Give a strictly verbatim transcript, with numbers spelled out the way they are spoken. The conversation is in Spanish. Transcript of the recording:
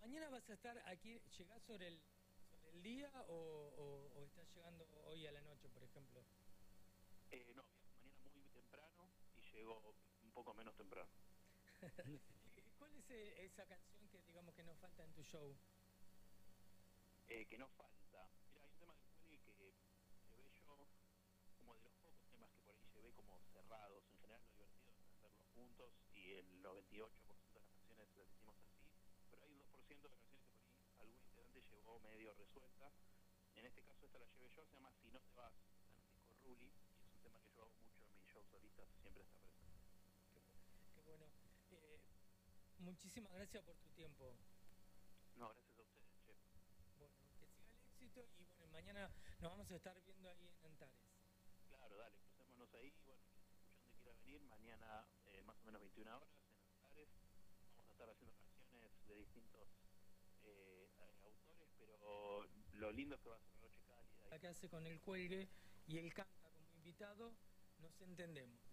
¿Mañana vas a estar aquí, llegás sobre el, sobre el día o, o, o estás llegando hoy a la noche, por ejemplo? Eh, no, viajo mañana muy temprano y llego un poco menos temprano. ¿Cuál es eh, esa canción que digamos que nos falta en tu show? Eh, que no falta. Mira, hay un tema del cuelgue que llevé yo como de los pocos temas que por ahí llevé como cerrados. En general lo divertido es hacerlos juntos y el noventa y ocho por ciento de las canciones las hicimos así, pero hay un dos por ciento de las canciones que por ahí algún integrante llevó medio resuelta. En este caso esta la llevé yo, se llama Si no te vas, está en el disco Ruli y es un tema que yo hago mucho en mis shows solistas, siempre está presente. Qué, qué bueno. Eh, muchísimas gracias por tu tiempo. No, gracias a ustedes, che. Bueno, que siga el éxito y bueno, mañana nos vamos a estar viendo ahí en Antares. Claro, dale, crucémonos ahí. Bueno, quien esté escuchando y quiera venir, mañana eh, más o menos veintiuna horas en Antares. Vamos a estar haciendo canciones de distintos eh, eh, autores, pero lo lindo es que va a ser una noche cálida. La que hace con el cuelgue y él canta como invitado, nos entendemos.